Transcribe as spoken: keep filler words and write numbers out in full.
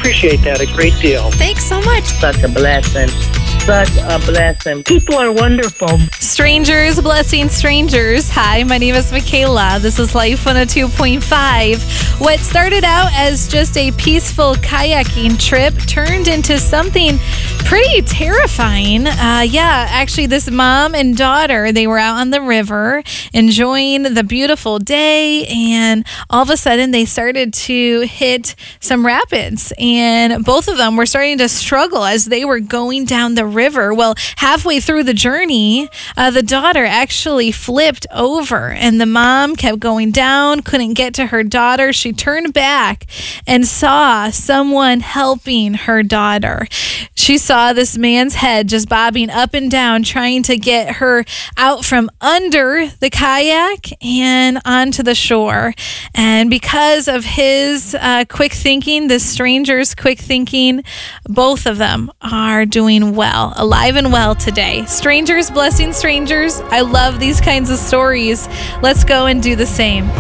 appreciate that a great deal. Thanks so much. Such a blessing. Such a blessing. People are wonderful. Strangers blessing strangers. Hi, my name is Michaela. This is Life one oh two point five. What started out as just a peaceful kayaking trip turned into something pretty terrifying. Uh, yeah, actually, this mom and daughter, they were out on the river enjoying the beautiful day, and all of a sudden they started to hit some rapids, and both of them were starting to struggle as they were going down the river. Well, halfway through the journey, uh, the daughter actually flipped over, and the mom kept going down, couldn't get to her daughter. She turned back and saw someone helping her daughter. She saw this man's head just bobbing up and down, trying to get her out from under the kayak and onto the shore. And because of his uh, quick thinking, this stranger's quick thinking, both of them are doing well, alive and well today. Strangers blessing strangers. I love these kinds of stories. Let's go and do the same.